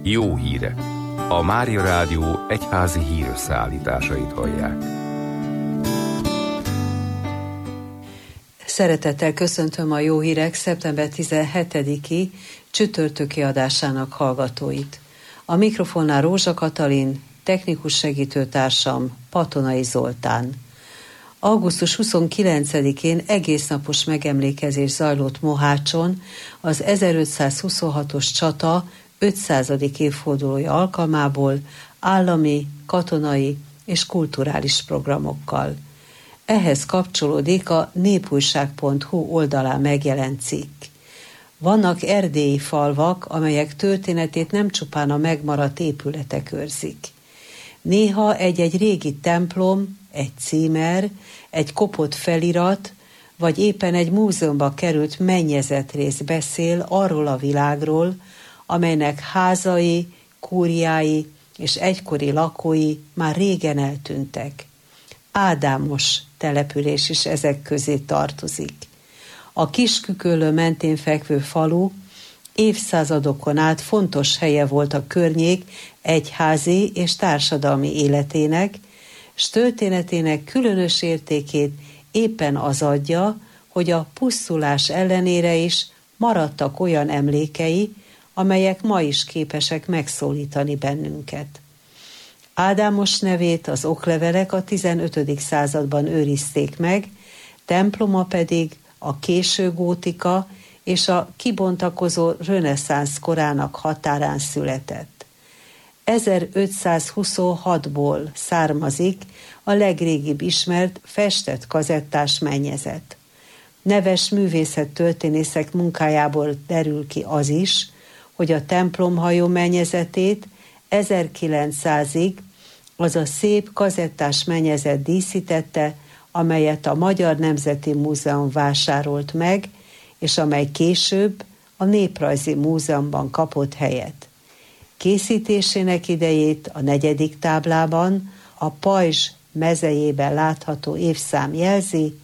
Jó hírek. A Mária Rádió egyházi hírösszeállításait hallják. Szeretettel köszöntöm a Jó Hírek szeptember 17-i csütörtöki adásának hallgatóit. A mikrofonnál Rózsa Katalin, technikus segítőtársam Patonai Zoltán. Augusztus 29-én egésznapos megemlékezés zajlott Mohácson az 1526-os csata 500. évfordulója alkalmából állami, katonai és kulturális programokkal. Ehhez kapcsolódik a népújság.hu oldalán megjelent cikk. Vannak erdélyi falvak, amelyek történetét nem csupán a megmaradt épületek őrzik. Néha egy-egy régi templom, egy címer, egy kopott felirat, vagy éppen egy múzeumba került mennyezetrész beszél arról a világról, amelynek házai, kúriái és egykori lakói már régen eltűntek. Ádámos település is ezek közé tartozik. A Kisküküllő mentén fekvő falu évszázadokon át fontos helye volt a környék egyházi és társadalmi életének, s történetének különös értékét éppen az adja, hogy a pusztulás ellenére is maradtak olyan emlékei, amelyek ma is képesek megszólítani bennünket. Ádámos nevét az oklevelek a 15. században őrizték meg, temploma pedig a késő gótika és a kibontakozó reneszánsz korának határán született. 1526-ból származik a legrégibb ismert festett kazettás mennyezet. Neves művészettörténészek munkájából derül ki az is, hogy a templomhajó mennyezetét 1900-ig az a szép kazettás mennyezet díszítette, amelyet a Magyar Nemzeti Múzeum vásárolt meg, és amely később a Néprajzi Múzeumban kapott helyet. Készítésének idejét a 4. táblában a pajzs mezejében látható évszám jelzi,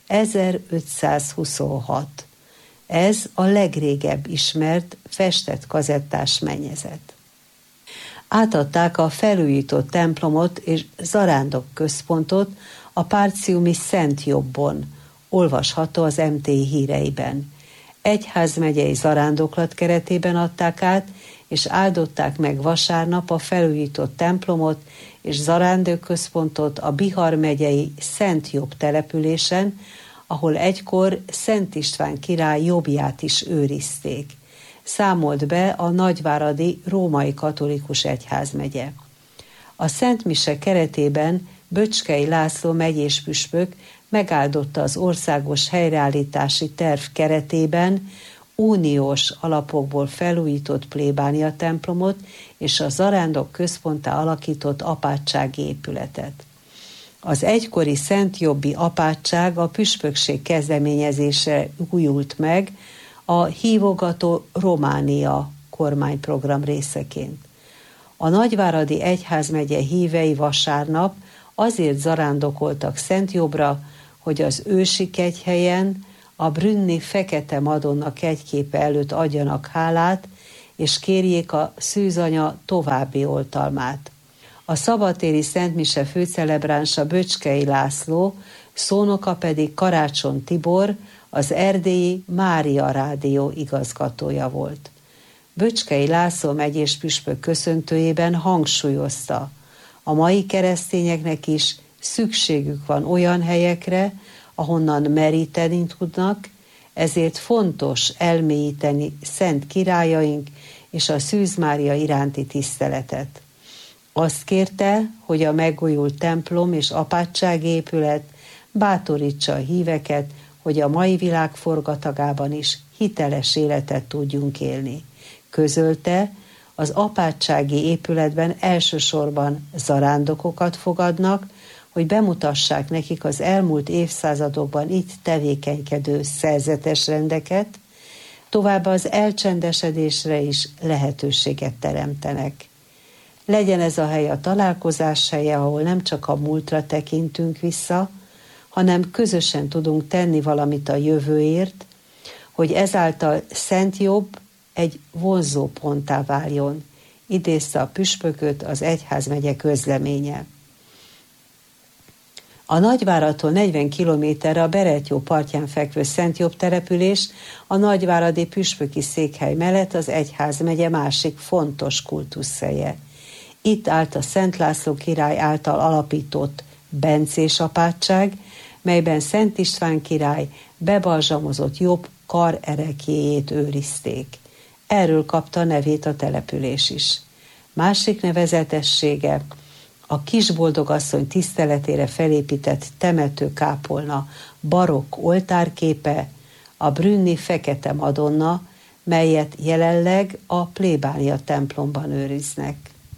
1526. Ez a legrégebb ismert festett kazettás mennyezet. Átadták a felújított templomot és zarándok központot a Párciumi Szent Jobbon, olvasható az MTI híreiben. Egyházmegyei zarándoklat keretében adták át, és áldották meg vasárnap a felújított templomot és zarándok-központot a Bihar megyei Szent Jobb településen, ahol egykor Szent István király jobbját is őrizték. Számolt be a nagyváradi római katolikus egyházmegye. A Szent Mise keretében Böcskei László megyés püspök megáldotta az országos helyreállítási terv keretében uniós alapokból felújított plébánia templomot és a zarándok központtá alakított apátsági épületet. Az egykori Szent Jobbi apátság a püspökség kezdeményezésre újult meg a Hívogató Románia kormányprogram részeként. A nagyváradi egyházmegye hívei vasárnap azért zarándokoltak Szent Jobbra, hogy az ősi kegyhelyen a brünni Fekete Madonna kegyképe előtt adjanak hálát, és kérjék a szűzanya további oltalmát. A szabadtéri Szent Mise főcelebránsa Böcskei László, szónoka pedig Karácsony Tibor, az erdélyi Mária Rádió igazgatója volt. Böcskei László megyés püspök köszöntőjében hangsúlyozta, a mai keresztényeknek is szükségük van olyan helyekre, ahonnan meríteni tudnak, ezért fontos elmélyíteni szent királyaink és a Szűz Mária iránti tiszteletet. Azt kérte, hogy a megújult templom és apátsági épület bátorítsa a híveket, hogy a mai világ forgatagában is hiteles életet tudjunk élni. Közölte, az apátsági épületben elsősorban zarándokokat fogadnak, hogy bemutassák nekik az elmúlt évszázadokban itt tevékenykedő szerzetes rendeket, továbbá az elcsendesedésre is lehetőséget teremtenek. Legyen ez a hely a találkozás helye, ahol nem csak a múltra tekintünk vissza, hanem közösen tudunk tenni valamit a jövőért, hogy ezáltal Szent Jobb egy vonzóponttá váljon. idézte a püspököt az egyházmegye közleménye. A Nagyváradtól 40 kilométerre a Berettyó partján fekvő Szent Jobb település a nagyváradi püspöki székhely mellett az egyházmegye másik fontos kultuszhelye. Itt állt a Szent László király által alapított bencés apátság, melyben Szent István király bebalzsamozott jobb karereklyéjét őrizték. Erről kapta nevét a település is. Másik nevezetessége a Kisboldogasszony tiszteletére felépített temetőkápolna barokk oltárképe, a brünni Fekete Madonna, melyet jelenleg a plébánia templomban őriznek.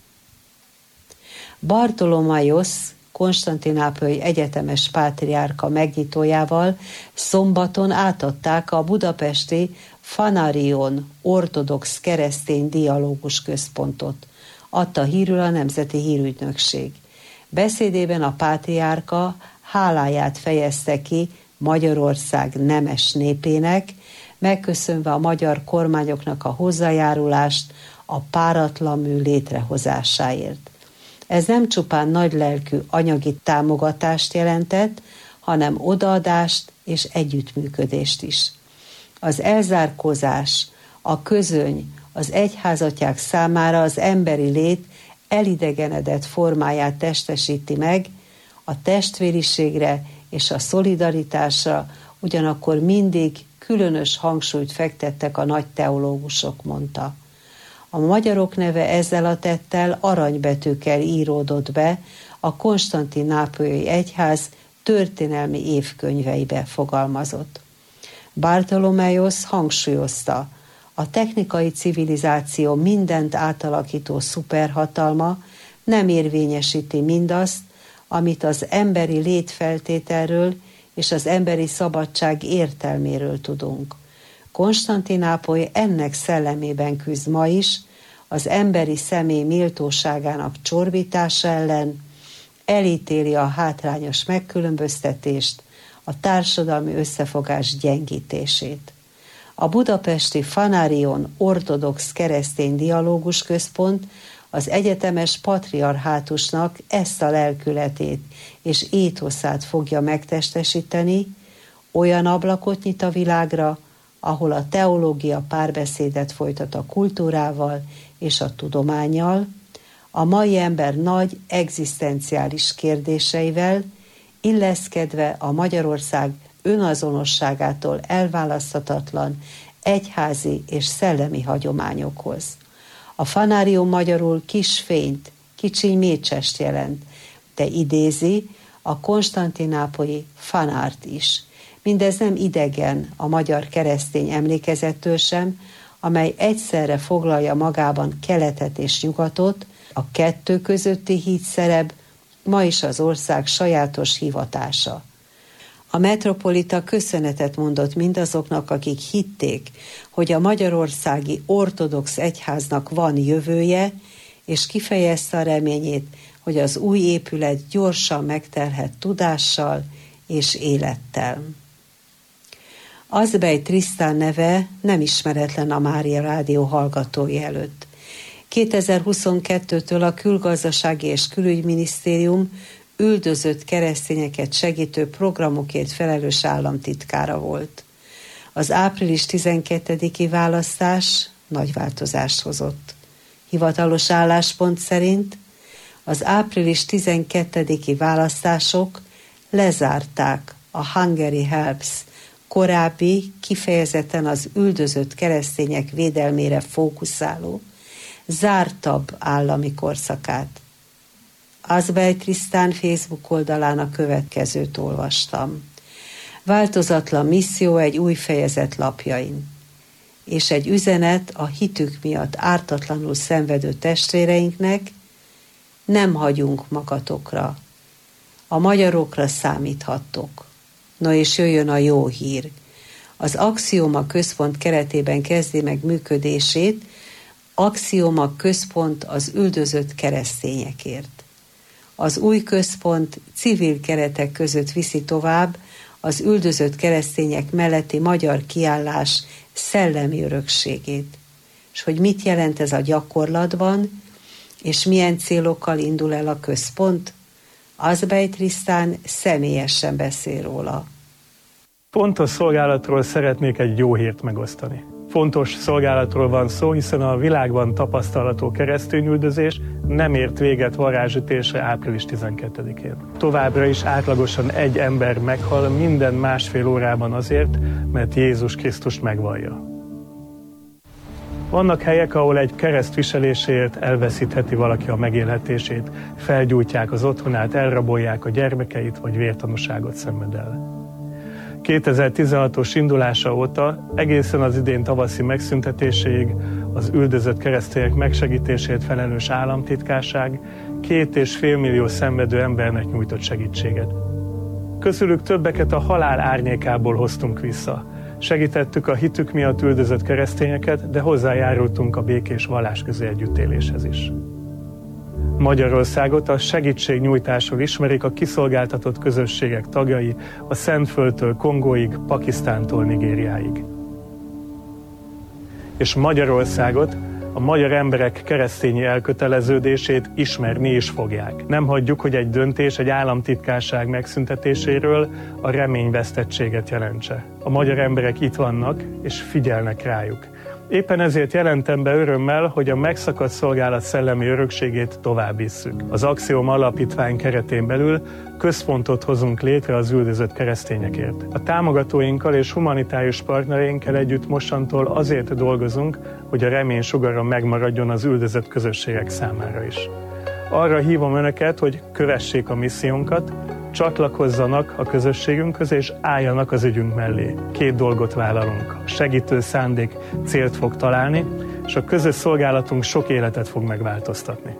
Bartolomaiosz konstantinápolyi egyetemes pátriárka megnyitójával szombaton átadták a budapesti Fanarion ortodox keresztény dialógus központot, adta hírül a Nemzeti Hírügynökség. Beszédében a pátriárka háláját fejezte ki Magyarország nemes népének, megköszönve a magyar kormányoknak a hozzájárulást a páratlan mű létrehozásáért. Ez nem csupán nagylelkű anyagi támogatást jelentett, hanem odaadást és együttműködést is. Az elzárkózás, a közöny, az egyházatják számára az emberi lét elidegenedett formáját testesíti meg, a testvériségre és a szolidaritásra ugyanakkor mindig különös hangsúlyt fektettek a nagy teológusok, mondta. A magyarok neve ezzel a tettel aranybetűkkel íródott be a konstantinápolyi egyház történelmi évkönyveibe, fogalmazott. Bartolomaiosz hangsúlyozta, a technikai civilizáció mindent átalakító szuperhatalma nem érvényesíti mindazt, amit az emberi létfeltételről és az emberi szabadság értelméről tudunk. Konstantinápoly ennek szellemében küzd ma is, az emberi személy méltóságának csorbítása ellen, elítéli a hátrányos megkülönböztetést, a társadalmi összefogás gyengítését. A budapesti Fanarion ortodox keresztény dialógus központ az egyetemes patriarhátusnak ezt a lelkületét és étoszát fogja megtestesíteni, olyan ablakot nyit a világra, ahol a teológia párbeszédet folytat a kultúrával és a tudománnyal, a mai ember nagy egzisztenciális kérdéseivel, illeszkedve a Magyarország önazonosságától elválaszthatatlan egyházi és szellemi hagyományokhoz. A Fanarion magyarul kis fényt, kicsi mécsest jelent, de idézi a konstantinápolyi fanárt is. Mindez nem idegen a magyar keresztény emlékezettől sem, amely egyszerre foglalja magában keletet és nyugatot, a kettő közötti hídszerep ma is az ország sajátos hivatása. A metropolita köszönetet mondott mindazoknak, akik hitték, hogy a magyarországi ortodox egyháznak van jövője, és kifejezte a reményét, hogy az új épület gyorsan megtelhet tudással és élettel. Azbej Trisztán neve nem ismeretlen a Mária Rádió hallgatói előtt. 2022-től a Külgazdasági és Külügyminisztérium üldözött keresztényeket segítő programokért felelős államtitkára volt. Az április 12-i választás nagy változást hozott. Hivatalos álláspont szerint az április 12-i választások lezárták a Hungary Helps korábbi, kifejezetten az üldözött keresztények védelmére fókuszáló, zártabb állami korszakát. Azbej Trisztán Facebook oldalán a következőt olvastam. Változatlan misszió egy új fejezet lapjain, és egy üzenet a hitük miatt ártatlanul szenvedő testvéreinknek: nem hagyunk magatokra, a magyarokra számíthattok. No és jöjjön a jó hír. Az Axioma Központ keretében kezdi meg működését Axioma Központ az üldözött keresztényekért. Az új központ civil keretek között viszi tovább az üldözött keresztények melletti magyar kiállás szellemi örökségét. és hogy mit jelent ez a gyakorlatban, és milyen célokkal indul el a központ, Azbej Trisztán személyesen beszél róla. Fontos szolgálatról szeretnék egy jó hírt megosztani. Fontos szolgálatról van szó, hiszen a világban tapasztalható keresztényüldözés nem ért véget varázsütésre április 12-én. Továbbra is átlagosan egy ember meghal minden másfél órában azért, mert Jézus Krisztust megvallja. Vannak helyek, ahol egy kereszt viseléséért elveszítheti valaki a megélhetését, felgyújtják az otthonát, elrabolják a gyermekeit, vagy vértanúságot szenved el. 2016-os indulása óta egészen az idén tavaszi megszüntetéséig az üldözött keresztények megsegítésért felelős államtitkárság 2,5 millió szenvedő embernek nyújtott segítséget. Közülük többeket a halál árnyékából hoztunk vissza. Segítettük a hitük miatt üldözött keresztényeket, de hozzájárultunk a békés vallásközi együttéléshez is. Magyarországot a segítségnyújtásról ismerik a kiszolgáltatott közösségek tagjai a Szentföldtől Kongóig, Pakisztántól Nigériáig. És Magyarországot, a magyar emberek keresztényi elköteleződését ismerni is fogják. Nem hagyjuk, hogy egy döntés egy államtitkárság megszüntetéséről a reményvesztettséget jelentse. A magyar emberek itt vannak, és figyelnek rájuk. Éppen ezért jelentem be örömmel, hogy a megszakadt szolgálat szellemi örökségét tovább visszük. Az Axiom Alapítvány keretén belül központot hozunk létre az üldözött keresztényekért. A támogatóinkkal és humanitárius partnereinkkel együtt mostantól azért dolgozunk, hogy a remény sugara megmaradjon az üldözött közösségek számára is. Arra hívom önöket, hogy kövessék a missziónkat, csatlakozzanak a közösségünkhöz és álljanak az ügyünk mellé. 2 dolgot vállalunk. A segítő szándék célt fog találni, és a közös szolgálatunk sok életet fog megváltoztatni.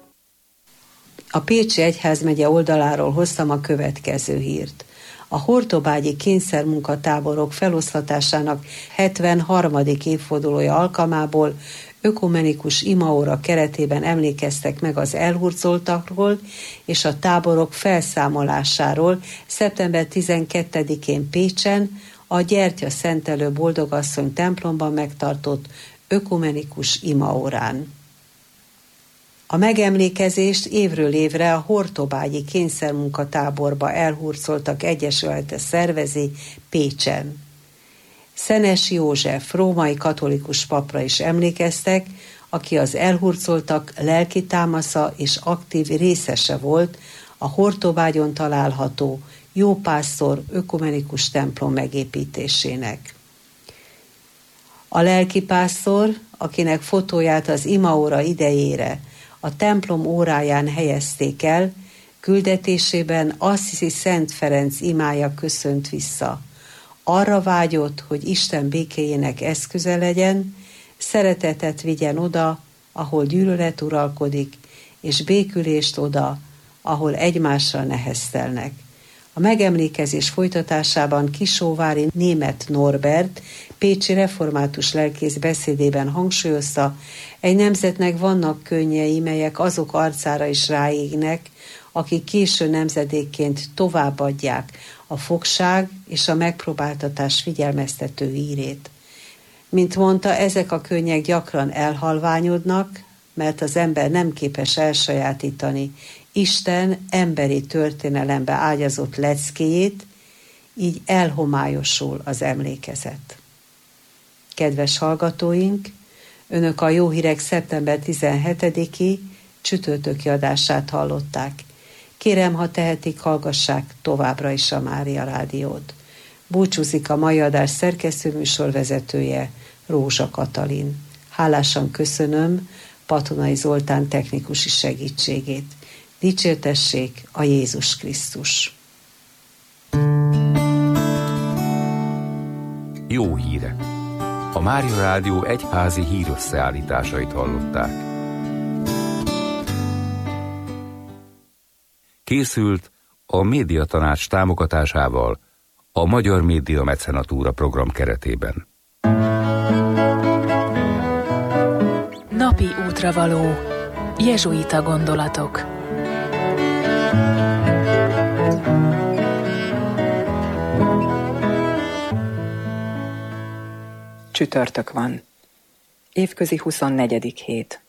A Pécsi Egyházmegye oldaláról hoztam a következő hírt. A hortobágyi kényszermunkatáborok feloszlatásának 73. évfordulója alkalmából ökumenikus imaóra keretében emlékeztek meg az elhurcoltakról és a táborok felszámolásáról szeptember 12-én Pécsen a Gyertya Szentelő Boldogasszony templomban megtartott ökumenikus imaórán. A megemlékezést évről évre a hortobágyi kényszermunkatáborba elhurcoltak egyesülete szervezi Pécsen. Szenes József római katolikus papra is emlékeztek, aki az elhurcoltak lelki támasza és aktív részese volt a Hortobágyon található Jópásztor ökumenikus templom megépítésének. A lelkipásztor, akinek fotóját az imaóra idejére a templom óráján helyezték el, küldetésében Assisi Szent Ferenc imája köszönt vissza. Arra vágyott, hogy Isten békéjének eszköze legyen, szeretetet vigyen oda, ahol gyűlölet uralkodik, és békülést oda, ahol egymásra neheztelnek. A megemlékezés folytatásában Kisóvári Németh Norbert, pécsi református lelkész beszédében hangsúlyozta, egy nemzetnek vannak könnyei, melyek azok arcára is ráégnek, akik késő nemzedékként továbbadják a fogság és a megpróbáltatás figyelmeztető hírét. Mint mondta, ezek a könnyek gyakran elhalványodnak, mert az ember nem képes elsajátítani Isten emberi történelembe ágyazott leckéjét, így elhomályosul az emlékezet. Kedves hallgatóink, önök a Jó Hírek szeptember 17-i csütörtöki adását hallották. Kérem, ha tehetik, hallgassák továbbra is a Mária Rádiót. Búcsúzik a mai adás szerkesztőműsorvezetője, Rózsa Katalin. Hálásan köszönöm Patonai Zoltán technikusi segítségét. Dicsértessék a Jézus Krisztus! Jó hírek! A Mária Rádió egyházi hírösszeállításait hallották. Készült a Médiatanács támogatásával a Magyar Média Mecenatúra program keretében. Napi útravaló. Jezsuita gondolatok. Csütörtök van. Évközi 24. hét.